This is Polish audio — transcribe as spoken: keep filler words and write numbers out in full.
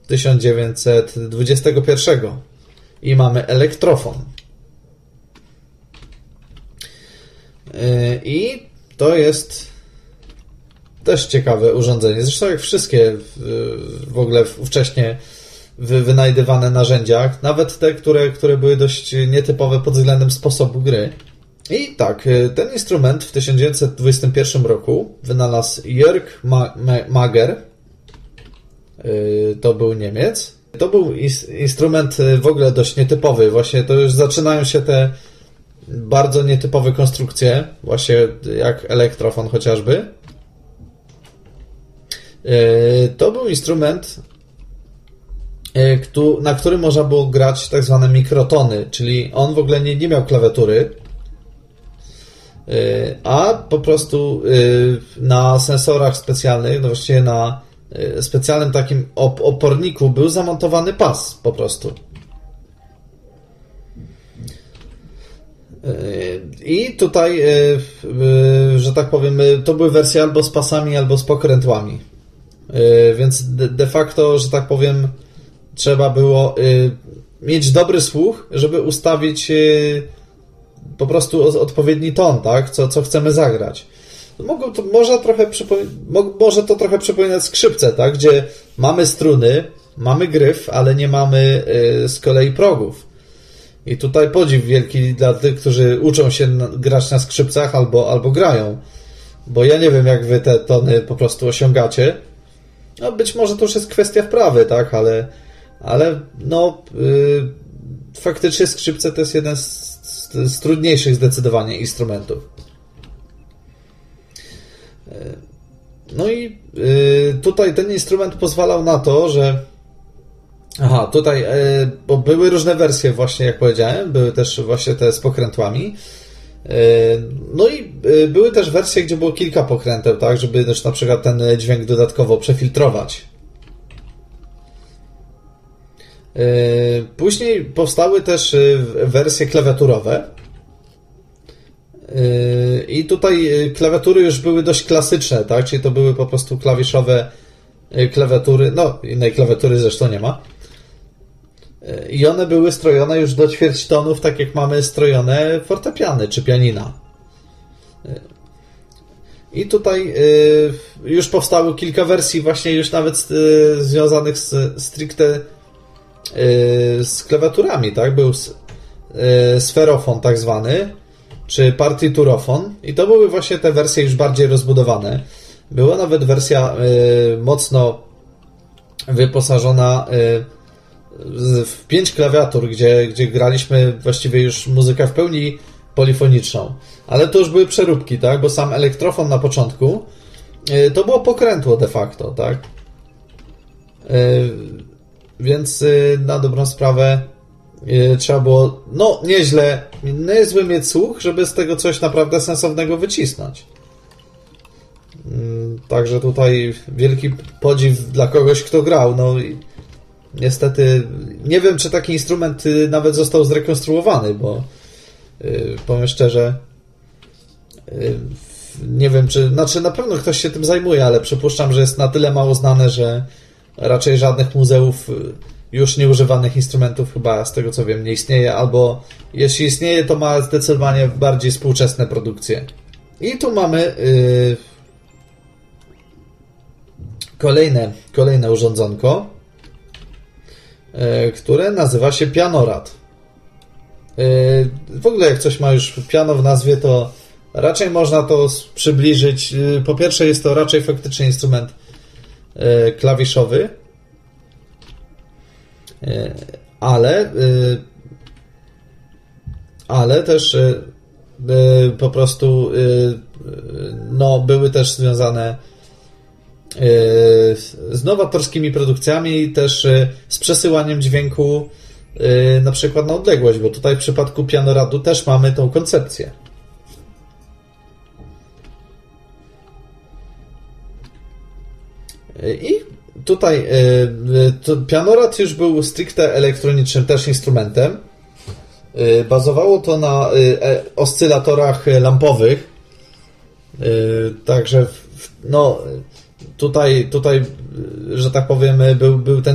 tysiąc dziewięćset dwudziestego pierwszego i mamy elektrofon. I to jest też ciekawe urządzenie. Zresztą jak wszystkie w ogóle wcześniej wynajdywane narzędzia, nawet te, które, które były dość nietypowe pod względem sposobu gry. I tak, ten instrument w tysiąc dziewięćset dwudziestym pierwszym roku wynalazł Jörg Mager. To był Niemiec. To był instrument w ogóle dość nietypowy. Właśnie to już zaczynają się te bardzo nietypowe konstrukcje, właśnie jak elektrofon chociażby. To był instrument, na którym można było grać tak zwane mikrotony, czyli on w ogóle nie, nie miał klawiatury, a po prostu na sensorach specjalnych, no właściwie na specjalnym takim oporniku był zamontowany pas po prostu. I tutaj, że tak powiem, to były wersje albo z pasami, albo z pokrętłami. Więc de facto, że tak powiem, trzeba było mieć dobry słuch, żeby ustawić po prostu odpowiedni ton, tak? Co, co chcemy zagrać. Mogą to, może, trochę przypo- może to trochę przypominać skrzypce, tak? Gdzie mamy struny, mamy gryf, ale nie mamy z kolei progów. I tutaj podziw wielki dla tych, którzy uczą się grać na skrzypcach albo, albo grają. Bo ja nie wiem, jak wy te tony po prostu osiągacie. No być może to już jest kwestia wprawy, tak? Ale, ale no yy, faktycznie skrzypce to jest jeden z, z, z trudniejszych zdecydowanie instrumentów. Yy, no i yy, tutaj ten instrument pozwalał na to, że Aha, tutaj, bo były różne wersje właśnie, jak powiedziałem, były też właśnie te z pokrętłami. No i były też wersje, gdzie było kilka pokręteł, tak, żeby też na przykład ten dźwięk dodatkowo przefiltrować. Później powstały też wersje klawiaturowe. I tutaj klawiatury już były dość klasyczne, tak, czyli to były po prostu klawiszowe klawiatury, no innej klawiatury zresztą nie ma. I one były strojone już do ćwierćtonów, tak jak mamy strojone fortepiany czy pianina. I tutaj już powstało kilka wersji właśnie już nawet związanych z stricte z klawiaturami, tak? Był sferofon tak zwany, czy partiturofon i to były właśnie te wersje już bardziej rozbudowane. Była nawet wersja mocno wyposażona w pięć klawiatur, gdzie, gdzie graliśmy właściwie już muzykę w pełni polifoniczną. Ale to już były przeróbki, tak? Bo sam elektrofon na początku to było pokrętło de facto, tak? Więc na dobrą sprawę trzeba było, no nieźle, niezły mieć słuch, żeby z tego coś naprawdę sensownego wycisnąć. Także tutaj wielki podziw dla kogoś, kto grał. No i niestety nie wiem, czy taki instrument nawet został zrekonstruowany, bo yy, powiem szczerze, yy, nie wiem, czy, znaczy na pewno ktoś się tym zajmuje, ale przypuszczam, że jest na tyle mało znane, że raczej żadnych muzeów już nieużywanych instrumentów chyba z tego co wiem nie istnieje, albo jeśli istnieje, to ma zdecydowanie bardziej współczesne produkcje. I tu mamy yy, Kolejne, kolejne urządzonko, które nazywa się pianorad. W ogóle jak coś ma już piano w nazwie, to raczej można to przybliżyć. Po pierwsze jest to raczej faktycznie instrument klawiszowy, ale ale też po prostu no, były też związane z nowatorskimi produkcjami i też z przesyłaniem dźwięku na przykład na odległość, bo tutaj w przypadku pianoradu też mamy tą koncepcję. I tutaj to pianorad już był stricte elektronicznym też instrumentem. Bazowało to na oscylatorach lampowych. Także no tutaj, tutaj, że tak powiem, był, był ten